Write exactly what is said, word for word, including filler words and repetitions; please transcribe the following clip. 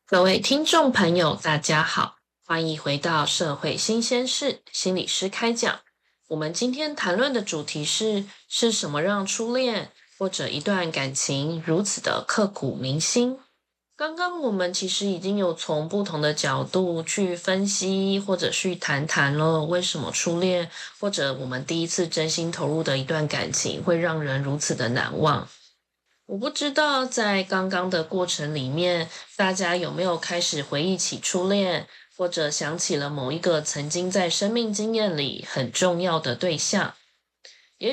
各位听众朋友，大家好，欢迎回到社会新鲜事心理师开讲。我们今天谈论的主题是：是什么让初恋或者一段感情如此的刻骨铭心？刚刚我们其实已经有从不同的角度去分析，或者去谈谈了为什么初恋或者我们第一次真心投入的一段感情会让人如此的难忘。我不知道在刚刚的过程里面，大家有没有开始回忆起初恋，或者想起了某一个曾经在生命经验里很重要的对象。